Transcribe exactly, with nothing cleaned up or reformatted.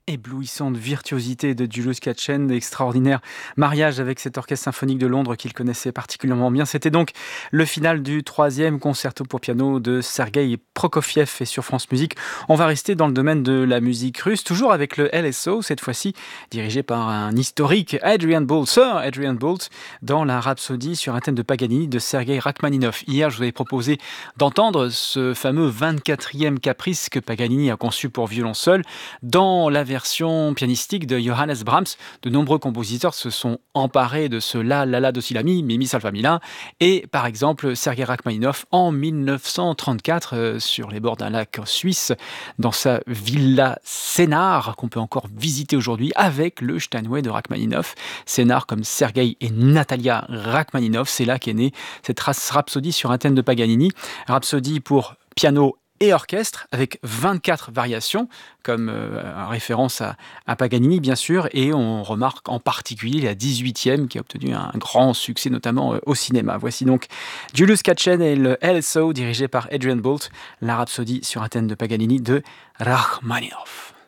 Éblouissante virtuosité de Julius Katchen, extraordinaire mariage avec cet orchestre symphonique de Londres qu'il connaissait particulièrement bien. C'était donc le final du troisième concerto pour piano de Sergueï Prokofiev et sur France Musique. On va rester dans le domaine de la musique russe, toujours avec le L S O, cette fois-ci dirigé par un historique, Adrian Bolt, Sir Adrian Bolt, dans la Rhapsodie sur un thème de Paganini de Sergueï Rachmaninov. Hier, je vous avais proposé d'entendre ce fameux vingt-quatrième caprice que Paganini a conçu pour violon seul dans la version pianistique de Johannes Brahms. De nombreux compositeurs se sont emparés de ce la la la do si la mi, mi mi sol fa mi la, et par exemple Sergueï Rachmaninov en dix-neuf cent trente-quatre euh, sur les bords d'un lac suisse dans sa villa Sénart qu'on peut encore visiter aujourd'hui avec le Steinway de Rachmaninov. Sénart comme Sergueï et Natalia Rachmaninov, c'est là qu'est née cette rhapsodie sur un thème de Paganini, rhapsodie pour piano et orchestre, avec vingt-quatre variations, comme euh, référence à, à Paganini, bien sûr, et on remarque en particulier la dix-huitième, qui a obtenu un grand succès, notamment euh, au cinéma. Voici donc Julius Katchen et le L S O, dirigé par Adrian Bolt, la rhapsodie sur un thème de Paganini de Rachmaninoff.